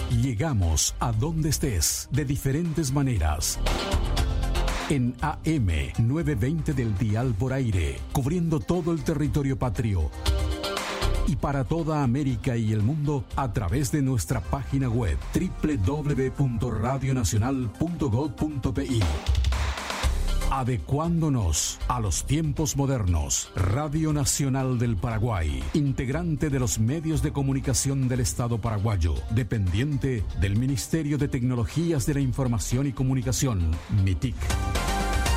Llegamos a donde estés de diferentes maneras. En AM 920 del dial por aire, cubriendo todo el territorio patrio. Y para toda América y el mundo a través de nuestra página web www.radionacional.gov.pi. Adecuándonos a los tiempos modernos, Radio Nacional del Paraguay, integrante de los medios de comunicación del Estado paraguayo, dependiente del Ministerio de Tecnologías de la Información y Comunicación, MITIC.